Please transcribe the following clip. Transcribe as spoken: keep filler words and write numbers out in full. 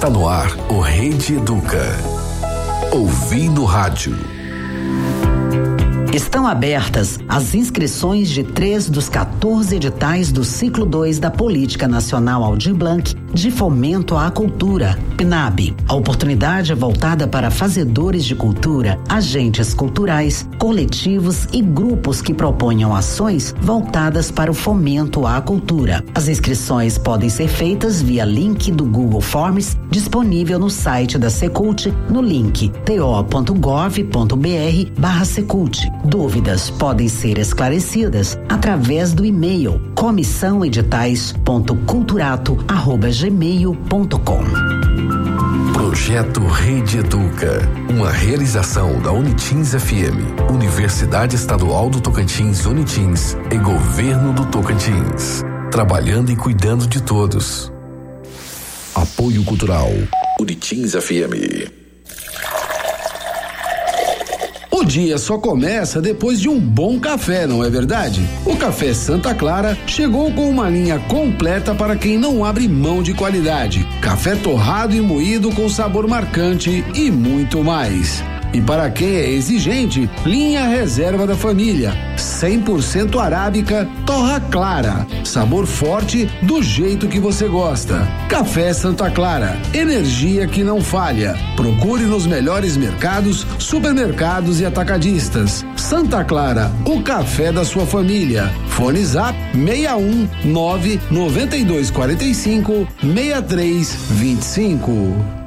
Está no ar o Rede Educa. Ouvi no rádio. Estão abertas as inscrições de três dos quatorze editais do ciclo dois da Política Nacional Aldir Blanc de Fomento à Cultura, P N A B. A oportunidade é voltada para fazedores de cultura, agentes culturais, coletivos e grupos que proponham ações voltadas para o fomento à cultura. As inscrições podem ser feitas via link do Google Forms, disponível no site da Secult, no link to.gov.br barra Secult. Dúvidas podem ser esclarecidas através do e-mail comissão editais ponto culturato arroba gmail ponto com. Projeto Rede Educa, uma realização da Unitins F M, Universidade Estadual do Tocantins Unitins e Governo do Tocantins, trabalhando e cuidando de todos. Apoio Cultural Unitins F M. O dia só começa depois de um bom café, não é verdade? O Café Santa Clara chegou com uma linha completa para quem não abre mão de qualidade. Café torrado e moído com sabor marcante e muito mais. E para quem é exigente, linha Reserva da Família, cem por cento arábica, torra clara, sabor forte do jeito que você gosta. Café Santa Clara, energia que não falha. Procure nos melhores mercados, supermercados e atacadistas. Santa Clara, o café da sua família. Fone Zap seis um nove nove dois quatro cinco seis três dois cinco.